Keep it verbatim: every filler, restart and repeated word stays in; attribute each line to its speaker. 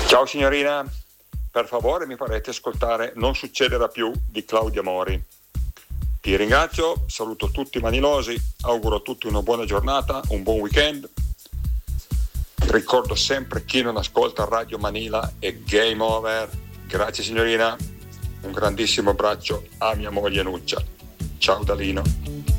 Speaker 1: Ciao signorina, per favore mi farete ascoltare Non succederà più di Claudia Mori. Ti ringrazio, saluto tutti i manilosi, auguro a tutti una buona giornata, un buon weekend. Ricordo sempre, chi non ascolta Radio Manila è game over. Grazie signorina, un grandissimo abbraccio a mia moglie Nuccia. Ciao Dalino.